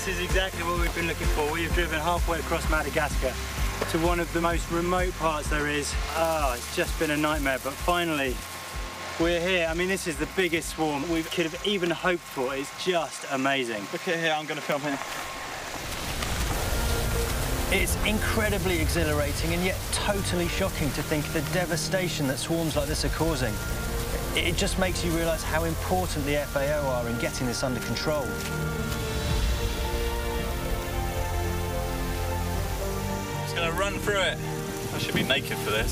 This is exactly what we've been looking for. We've driven halfway across Madagascar to one of the most remote parts there is. It's just been a nightmare, but finally we're here. I mean, this is the biggest swarm we could have even hoped for. It's just amazing. Look at here, I'm going to film here. It's incredibly exhilarating and yet totally shocking to think the devastation that swarms like this are causing. It just makes you realise how important the FAO are in getting this under control. Just going to run through it. I should be naked for this.